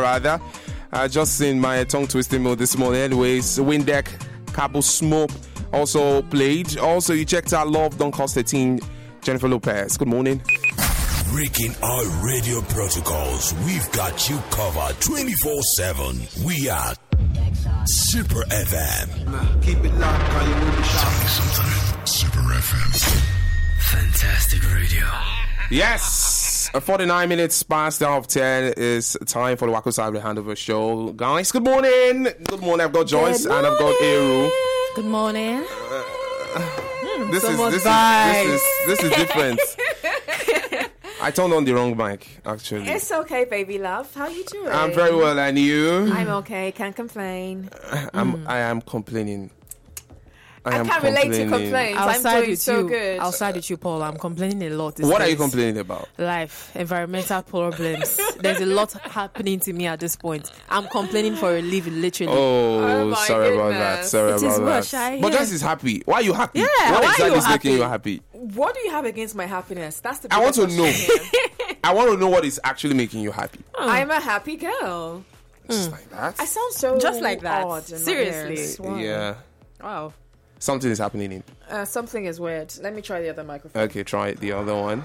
rather. I just seen my tongue twisting mood this morning. Anyways, Windeck, Cabo Smoke also played. Also, you checked out Love Don't Cost 13, Jennifer Lopez. Good morning. Breaking our radio protocols, we've got you covered 24/7. We are Super FM. Keep it locked, call you with the shot. Tell me something. Super FM. Fantastic radio. Yes, 49 minutes past the hour of 10 is time for the Wako Sabre Handover Show. Guys, good morning. Good morning. I've got Joyce and I've got Eru. Good morning. This is different. I turned on the wrong mic, actually. It's okay, baby love. How you doing? I'm very well, and you? I'm okay. Can't complain. I am complaining. I can't relate to complaints. I'm doing so good. Outside with you, Paul, I'm complaining a lot. What are you complaining about? Life, environmental problems. There's a lot happening to me at this point. I'm complaining for a living, literally. Oh, sorry about that. Sorry it about that. But Joyce is happy. Why are you happy? Yeah, what why exactly are you is making you happy? happy? What do you have against my happiness? That's the I want to biggest know. question here. I want to know what is actually making you happy. I'm a happy girl. Just like that? I sound so Just like that. odd in my Seriously. ears. Wow. Yeah. Wow. Something is happening in. Something is weird. Let me try the other microphone. Okay, try the other one.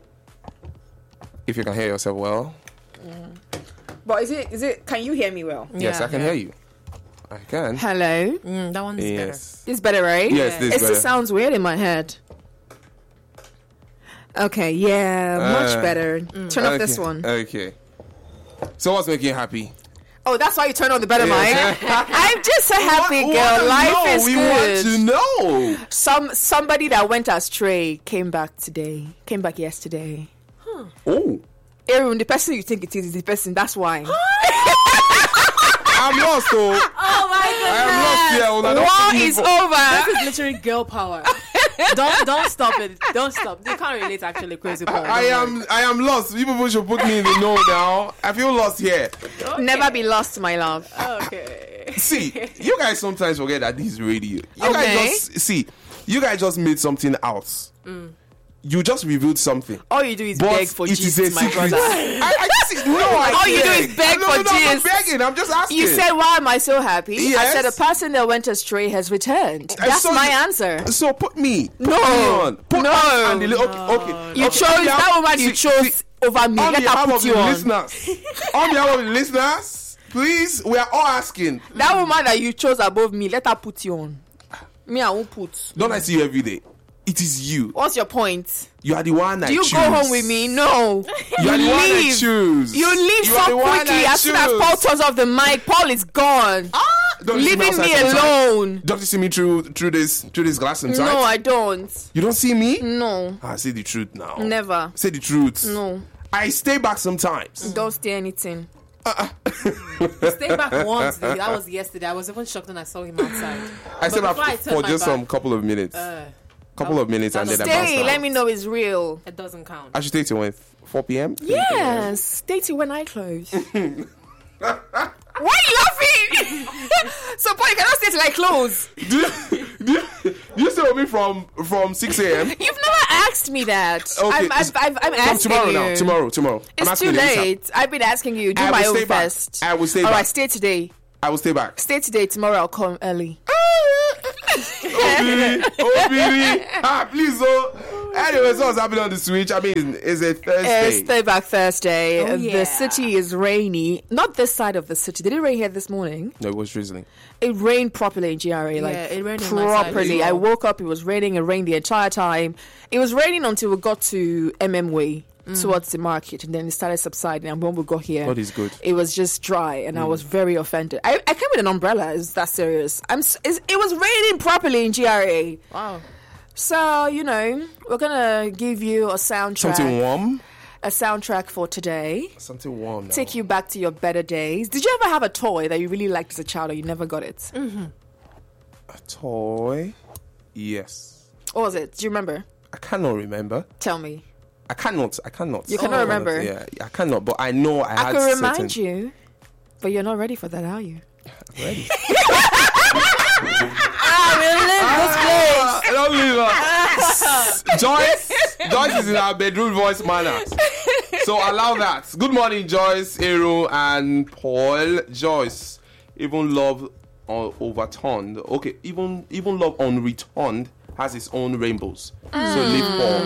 If you can hear yourself well. But is it? Can you hear me well? Yes, Yeah, I can hear you. I can. Hello. That one is Yes. It's better, right? Yes, this It is better. just sounds weird in my head. Okay, yeah, much better. Turn off this one. Okay. So what's making you happy? Oh, that's why you turn on the better Yes. mic. I'm just a happy We girl. want to Life know. is We good. want to know. Somebody that went astray came back today. Came back yesterday. Oh. Aaron, the person you think it is the person. That's why. I'm lost, though. Oh my I am lost here. War is over. This is literally girl power. don't stop it. Don't stop. They can't relate actually, crazy Paul. I am lost. You people should put me in the know now. I feel lost here. Never be lost, my love. Okay. See, you guys sometimes forget that this is radio. You guys just made something out. You just revealed something. All you do is But beg for it is gist, a my secret. brother. I just All you do is beg for I'm not gist. begging. I'm just asking. You said, why am I so happy? I Yes. said, a person that went astray has returned. I That's saw my you- answer. So put me. No. Put me on. Put No. us and the okay. You chose that woman you chose over me. On Let her behalf put of the you on. listeners. On behalf of the listeners, please, we are all asking. That woman that you chose above me, let her put you on. Me, I won't put. Don't I see you every day? It is you. What's your point? You are the one I Do you choose. go home with me? No. You are the one I leave. choose. You leave are the so one quickly I as soon as choose. Paul turns off the mic. Paul is gone. Don't you see Leaving outside me sometimes? alone. Don't you see me through this glass sometimes? No, I don't. You don't see me? No. I say the truth now. Never. Say the truth. No. I stay back sometimes. Don't stay anything. Stay back once. That was yesterday. I was even shocked when I saw him outside. I stay But back before I turn for my just back- some couple of minutes. Couple of minutes and then I bounce Stay. out. Let me know it's real. It doesn't count. I should stay till when? 4 p.m.? Yes. Stay till when I close. Why are you laughing? So, Paul, you cannot stay till I close. Do you stay with me from 6 a.m.? You've never asked me that. Okay, I'm asking tomorrow you. now. Tomorrow. I'm It's asking too you ASAP. late. I've been asking you. Do I my will own stay back. first. I will stay All back. right, stay today. I will stay back. Stay today. Tomorrow I'll come early. Obiri. Please, anyway, so what's happening on the switch? I mean, is it Thursday? Stay back Thursday. Oh, yeah. The city is rainy. Not this side of the city. Did it rain here this morning? No, it was drizzling. It rained properly in GRA. it rained on my side as properly. well. I woke up. It was raining. It rained the entire time. It was raining until we got to Way. Towards the market, and then it started subsiding. And when we got here, God is good. it was just dry, and I was very offended. I came with an umbrella. Is that serious? It was raining properly in GRA. Wow. So we're gonna give you a soundtrack. Something warm? A soundtrack for today. Something warm now. Take you back to your better days. Did you ever have a toy that you really liked as a child, or you never got it? A toy? Yes. What was it? Do you remember? I cannot remember. Tell me. I cannot. You cannot remember? Yeah, I cannot, but I know I had I could remind certain... you, but you're not ready for that, are you? Ready? We'll leave this place. Don't leave her. Joyce is in our bedroom voice manners. So allow that. Good morning, Joyce, Aero, and Paul. Joyce, even love overturned. Okay, even love unreturned has its own rainbows. So leave Paul.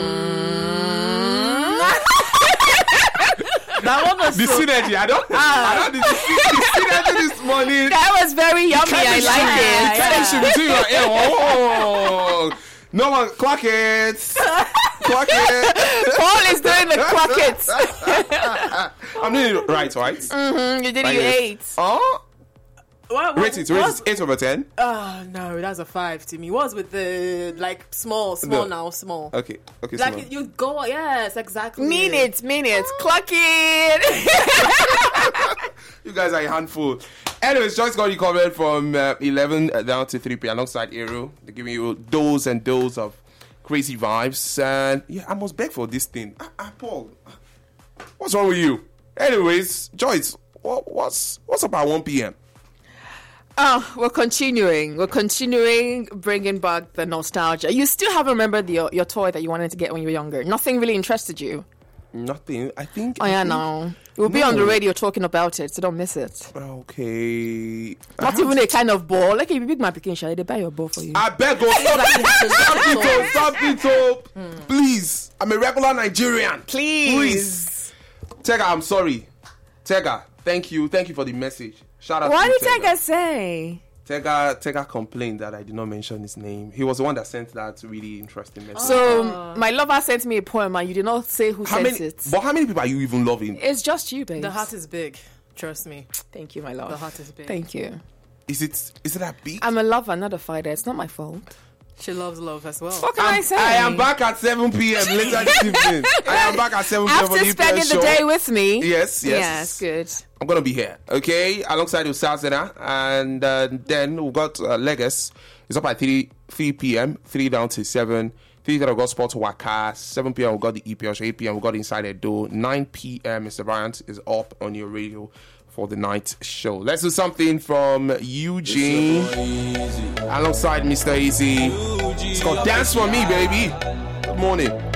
That one was The synergy, I don't the synergy this morning. That was very yummy. I like it. The chemistry between your ear. Oh. No one, clock it. Clock it. Paul is doing the clockets. I'm doing it right? You did Right, you yes. 8. Oh, What, rate it. 8/10. Oh no, that's a 5 to me. What's with the like small No. now, small. Okay, Like small. you go, yes, exactly. Minutes. Clock it. You guys are a handful. Anyways, Joyce got you covered from 11 down to 3 p.m. alongside Aero. They're giving you dose and dose of crazy vibes. And yeah, I must beg for this thing. Paul, what's wrong with you? Anyways, Joyce, what's up at 1 p.m.? We're continuing bringing back the nostalgia. You still haven't remembered your toy that you wanted to get when you were younger. Nothing really interested you. Nothing. I think. Oh yeah, no. We'll be on the radio talking about it, so don't miss it. Okay. Not even a kind of ball. Like if you pick my application, they buy your ball for you. I beg you, stop it up. Please. I'm a regular Nigerian. Please. Tega, I'm sorry. Tega, thank you for the message. Shout out What to you, did Tega say? Tega complained that I did not mention his name. He was the one that sent that really interesting message. So my lover sent me a poem and you did not say who sent it. But how many people are you even loving? It's just you, babe. The heart is big. Trust me. Thank you, my love. The heart is big. Thank you. Is it that big? I'm a lover, not a fighter. It's not my fault. She loves love as well. What can I say? I am back at 7 p.m. later this evening. I am back at 7 p.m. for After the EPL spending show. the day with me. Yes. Yes, good. I'm going to be here, okay? Alongside Usazena. And then we've got Legos. It's up at 3 p.m. 3 down to 7. 3 we've got Sports Waka. 7 p.m. we've got the EPL show. 8 p.m. we've got Inside Edo. 9 p.m. Mr. Bryant is up on your radio for the night show. Let's do something from Eugene alongside Mr. Easy. It's called Dance For Me, baby. Good morning.